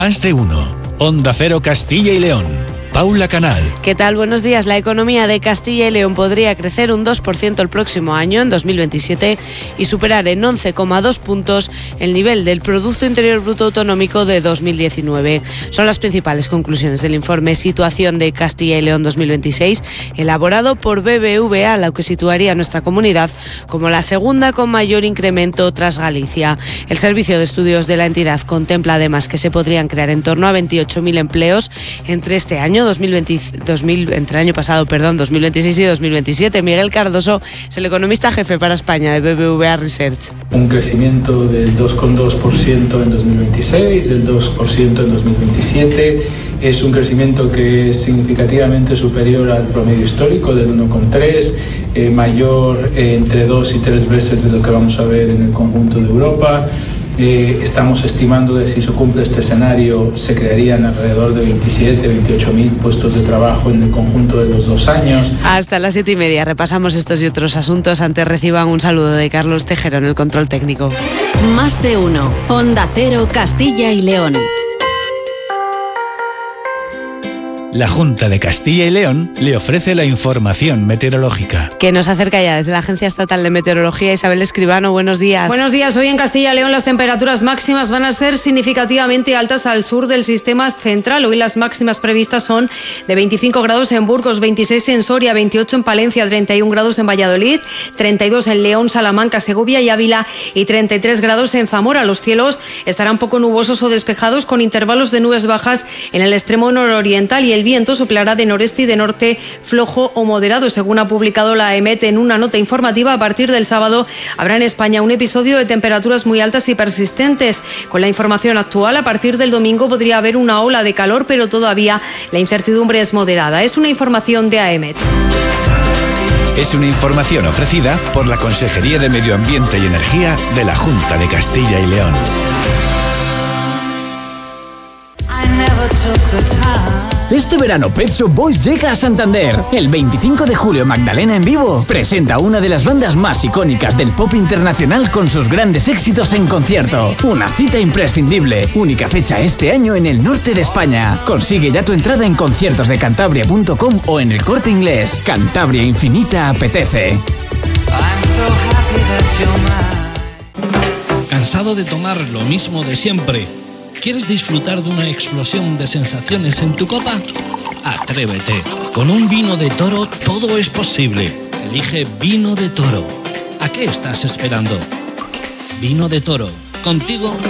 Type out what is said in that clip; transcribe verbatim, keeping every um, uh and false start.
Más de uno. Onda Cero Castilla y León. Paula Canal. ¿Qué tal? Buenos días. La economía de Castilla y León podría crecer un dos por ciento el próximo año, en dos mil veintisiete, y superar en once coma dos puntos el nivel del Producto Interior Bruto Autonómico de dos mil diecinueve. Son las principales conclusiones del informe Situación de Castilla y León dos mil veintiséis, elaborado por B B V A, lo que situaría a nuestra comunidad como la segunda con mayor incremento tras Galicia. El Servicio de Estudios de la entidad contempla además que se podrían crear en torno a veintiocho mil empleos entre este año dos mil veinte, dos mil, entre el año pasado, perdón, dos mil veintiséis y dos mil veintisiete. Miguel Cardoso es el economista jefe para España de B B V A Research. Un crecimiento del dos coma dos por ciento en dos mil veintiséis, del dos por ciento en dos mil veintisiete. Es un crecimiento que es significativamente superior al promedio histórico del uno coma tres, eh, mayor eh, entre dos y tres veces de lo que vamos a ver en el conjunto de Europa. Eh, estamos estimando que si se cumple este escenario se crearían alrededor de veintisiete, veintiocho mil puestos de trabajo en el conjunto de los dos años. Hasta las siete y media repasamos estos y otros asuntos. Antes reciban un saludo de Carlos Tejero en el control técnico. Más de uno. Onda Cero Castilla y León. La Junta de Castilla y León le ofrece la información meteorológica. Que nos acerca ya desde la Agencia Estatal de Meteorología. Isabel Escribano, buenos días. Buenos días. Hoy en Castilla y León las temperaturas máximas van a ser significativamente altas al sur del sistema central. Hoy las máximas previstas son de veinticinco grados en Burgos, veintiséis en Soria, veintiocho en Palencia, treinta y un grados en Valladolid, treinta y dos en León, Salamanca, Segovia y Ávila y treinta y tres grados en Zamora. Los cielos estarán poco nubosos o despejados con intervalos de nubes bajas en el extremo nororiental y el El viento soplará de noreste y de norte flojo o moderado. Según ha publicado la E M E T en una nota informativa, a partir del sábado habrá en España un episodio de temperaturas muy altas y persistentes. Con la información actual, a partir del domingo podría haber una ola de calor, pero todavía la incertidumbre es moderada. Es una información de A E M E T. Es una información ofrecida por la Consejería de Medio Ambiente y Energía de la Junta de Castilla y León. Este verano Pet Shop Boys llega a Santander. El veinticinco de julio Magdalena en vivo presenta una de las bandas más icónicas del pop internacional con sus grandes éxitos en concierto. Una cita imprescindible. Única fecha este año en el norte de España. Consigue ya tu entrada en conciertos de cantabria punto com o en el Corte Inglés. Cantabria Infinita apetece. ¿Cansado de tomar lo mismo de siempre? ¿Quieres disfrutar de una explosión de sensaciones en tu copa? Atrévete. Con un vino de Toro todo es posible. Elige Vino de Toro. ¿A qué estás esperando? Vino de Toro. Contigo